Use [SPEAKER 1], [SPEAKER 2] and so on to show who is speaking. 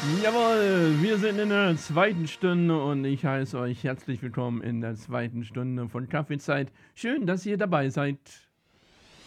[SPEAKER 1] Jawohl, wir sind in der zweiten Stunde und ich heiße euch herzlich willkommen in der zweiten Stunde von Kaffeezeit. Schön, dass ihr dabei seid.